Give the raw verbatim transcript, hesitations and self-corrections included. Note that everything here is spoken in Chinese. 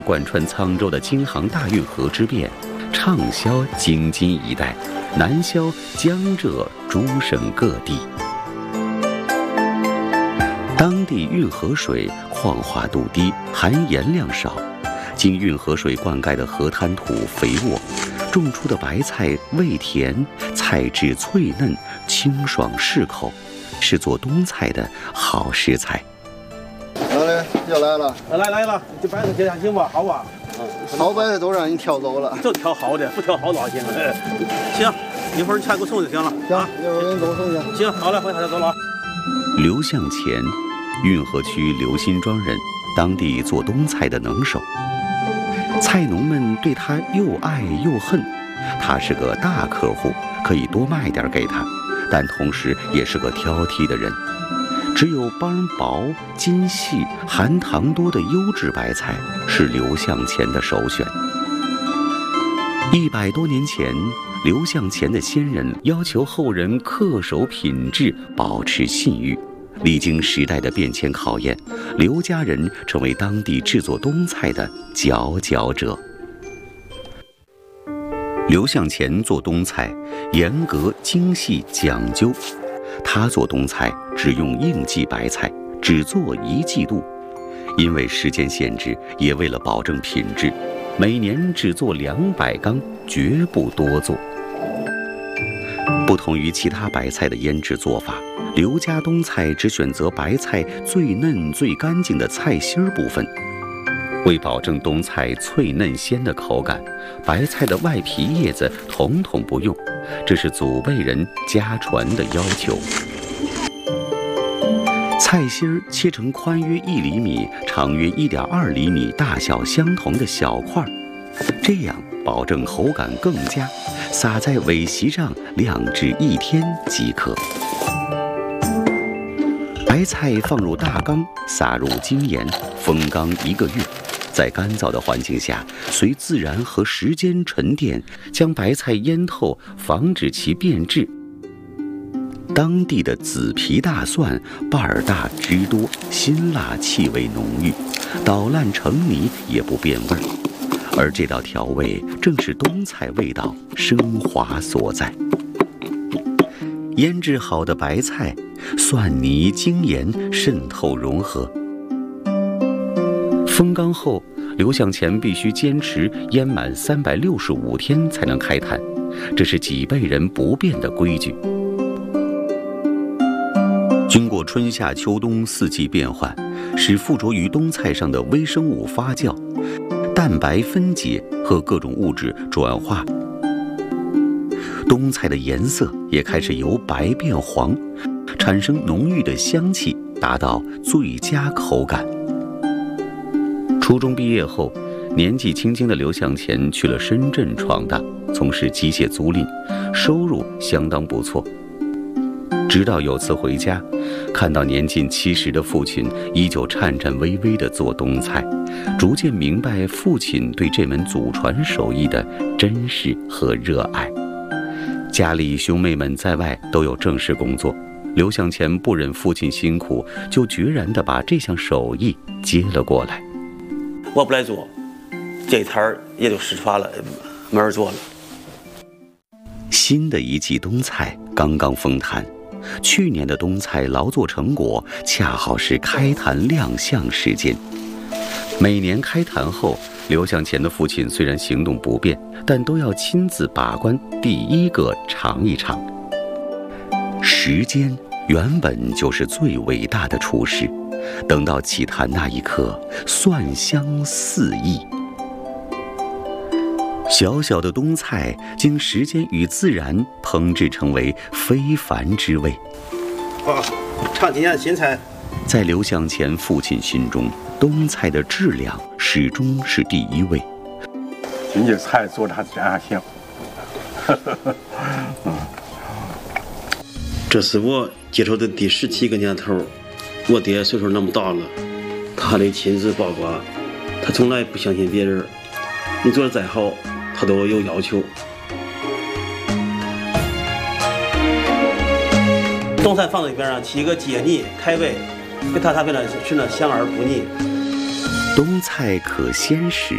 贯穿沧州的京杭大运河之变，畅销京津一带，南销江浙诸省各地。当地运河水矿化度低，含盐量少，经运河水灌溉的河滩土肥沃，种出的白菜味甜，菜质脆嫩，清爽适口，是做冬菜的好食材。 老嘞，又来了， 来来了，这白菜这样行吧？好吧？ 好白菜都让你挑走了， 就挑好的，不挑好哪行？行，一会儿菜给我送就行了。 行，一会儿给你给我送去。 行，好嘞，回头就走了。 刘向前，运河区刘辛庄人，当地做冬菜的能手。菜农们对他又爱又恨，他是个大客户，可以多卖点给他，但同时也是个挑剔的人。只有帮薄、筋细、含糖多的优质白菜是刘向前的首选。一百多年前，刘向前的先人要求后人恪守品质，保持信誉。历经时代的变迁考验，刘家人成为当地制作冬菜的佼佼者。刘向前做冬菜严格、精细、讲究。他做冬菜只用应季白菜，只做一季度，因为时间限制，也为了保证品质，每年只做两百缸，绝不多做。不同于其他白菜的腌制做法，刘家冬菜只选择白菜最嫩、最干净的菜心儿部分。为保证冬菜脆嫩鲜的口感，白菜的外皮叶子统统不用，这是祖辈人家传的要求。菜心儿切成宽约一厘米、长约一点二厘米、大小相同的小块儿，这样保证口感更佳。撒在苇席上晾制一天即可。白菜放入大缸，撒入精盐，封缸一个月。在干燥的环境下，随自然和时间沉淀，将白菜腌透，防止其变质。当地的紫皮大蒜瓣儿大汁多，辛辣气味浓郁，捣烂成泥也不变味儿。而这道调味正是冬菜味道升华所在。腌制好的白菜，蒜泥、精盐渗透融合。封缸后，刘向前必须坚持腌满三百六十五天才能开坛，这是几辈人不变的规矩。经过春夏秋冬四季变换，使附着于冬菜上的微生物发酵，蛋白分解和各种物质转化，冬菜的颜色也开始由白变黄，产生浓郁的香气，达到最佳口感。初中毕业后，年纪轻轻的刘向前去了深圳闯荡，从事机械租赁，收入相当不错。直到有次回家，看到年近七十的父亲依旧颤颤巍巍地做冬菜，逐渐明白父亲对这门祖传手艺的珍视和热爱。家里兄妹们在外都有正式工作，刘向前不忍父亲辛苦，就决然地把这项手艺接了过来。 我不来做，这摊儿也就失传了，没人做了。 新的一季冬菜刚刚封坛，去年的冬菜劳作成果恰好是开坛亮相时间。每年开坛后，刘向前的父亲虽然行动不便，但都要亲自把关，第一个尝一尝。时间原本就是最伟大的厨师，等到起坛那一刻，蒜香四溢。小小的冬菜经时间与自然烹制，成为非凡之味。 好，尝今年的新菜。 在刘向前父亲心中，冬菜的质量始终是第一位。 今年菜做的还真还行。 嗯，这是我接手的第十七个年头，我爹岁数那么大了，他得亲自把关，他从来不相信别人，你做的再好，他都有要求。 冬菜放在一边上，起一个解腻开胃，跟他他为了是那香而不腻。 冬菜可鲜食，